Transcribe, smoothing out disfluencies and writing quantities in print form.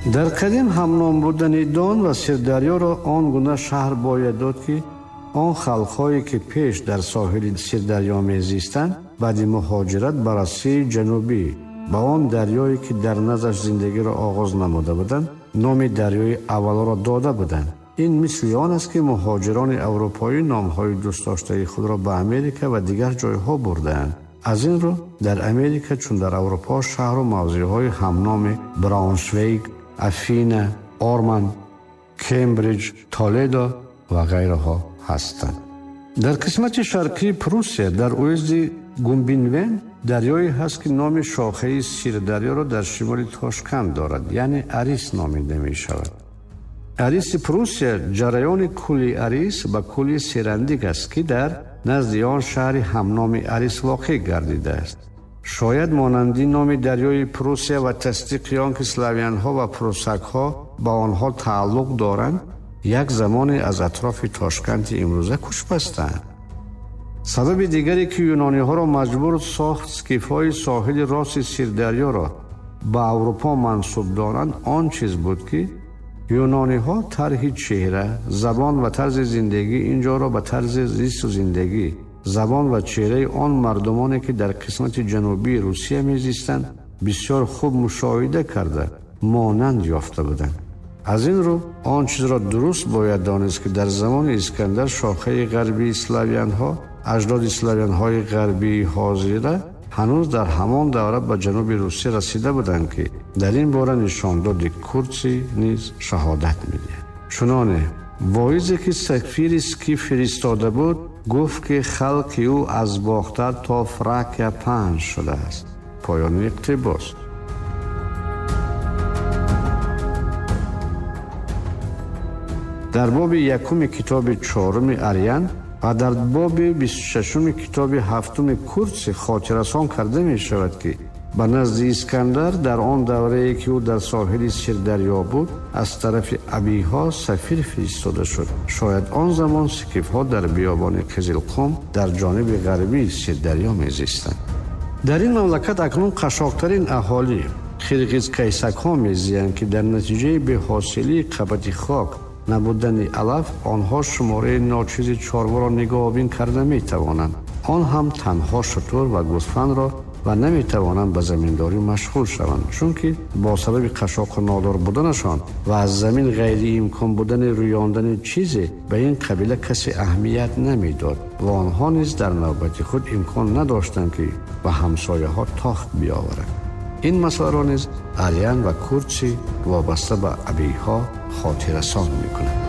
در قدیم همنام بودن دون و سیردریا را آن گونه شهر باید داد که آن خلق‌هایی که پیش در ساحل سیردریا می‌زیستند بعد مهاجرت به روسیه جنوبی با آن دریایی که در نزدش زندگی را آغاز نموده بودند نام دریای اول را داده بودند. این مثل آن است که مهاجران اروپایی نام‌های دوست داشته خود را به امریکا و دیگر جایها بردند. از این رو در امریکا چون در اروپا شهر و موضع‌های همنام براونشویگ، افینا، آرمن، کمبریج، تولیدو و غیرها هستند. در قسمت شرقی پروسیه در اویزد گومبینون دریایی هست که نام شاخه سیردریا را در شمال تاشکند دارد، یعنی اریس نامیده می شود. اریس پروسیه جریان کولی اریس و کولی سیرندیک است که در نزد آن شهر همنام اریس واقع گردیده است. شاید مانندی نام دریای پروسیه و تصدیق آن که سلاویان ها و پروسک ها با آنها تعلق دارند یک زمانی از اطراف تاشکند امروزه کش بستند. سبب دیگری که یونانی ها را مجبور ساخت اسکیف های ساحل راست سیردریا را به اروپا منسوب دارند آن چیز بود که یونانی ها طرح چهره، زبان و طرز زندگی اینجا را به طرز زیست و زندگی، زبان و چهره آن مردمانی که در قسمت جنوبی روسیه میزیستند بسیار خوب مشاهده کرده مانند یافته بودند. از این رو آن چیز را درست باید دانست که در زمان اسکندر شاخه غربی اسلاویان ها، اجداد اسلاویان های غربی حاضره هنوز در همان دوره به جنوب روسیه رسیده بودند که در این باره نشانداد کورسی نیز شهادت میده. چنانه وایزی که سفیر اسکی فرستاده بود گفت که خلق او از باختر تا فرکیا پنج شده است. پایان اقتباس. در باب یکم کتاب چهارم اریان و در باب 26 کتاب هفتم کورس خاطررسان کرده می شود که به نزد اسکندر در آن دوره که او در ساحل سیردریا بود از طرف ابیها سفیر فرستاده شد. شاید آن زمان سکیف ها در بیابان قزلقم در جانب غربی سیردریا می زیستند. در این مملکت اکنون قشاقترین اهالی خرقیز کیسک ها می زیند که در نتیجه به حاصلی قبط خاک نبودن علف آنها شماره ناچیز چاروا را نگاهبین کرده می توانند. آن هم تنها شتر و گوسفند را و نمی توانند به زمینداری مشغول شوند چون که با سبب قشاق نادار بودنشان و از زمین غیر امکان بودن رویاندن چیزی به این قبیله کسی اهمیت نمی داد و آنها نیز در نوبت خود امکان نداشتند که به همسایه ها تاخت بیاورند. این مسئله را نیز اریان و کورسی وابسته به ابیها خاطررسان میکنند.